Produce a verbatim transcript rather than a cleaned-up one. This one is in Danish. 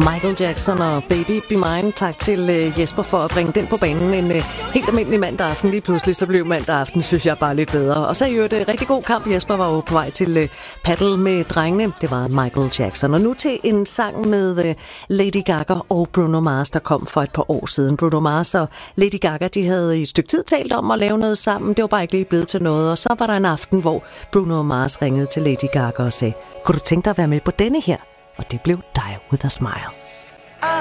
Michael Jackson og Baby Be Mine. Tak til uh, Jesper for at bringe den på banen en uh, helt almindelig mandag aften. Lige pludselig så blev mandag aften, synes jeg, bare lidt bedre. Og så er jo et uh, rigtig god kamp. Jesper var jo på vej til uh, paddle med drengene. Det var Michael Jackson. Og nu til en sang med uh, Lady Gaga og Bruno Mars, der kom for et par år siden. Bruno Mars og Lady Gaga, de havde i et stykke tid talt om at lave noget sammen. Det var bare ikke lige blevet til noget. Og så var der en aften, hvor Bruno Mars ringede til Lady Gaga og sagde, kunne du tænke dig at være med på denne her? Og det blev Die With A Smile.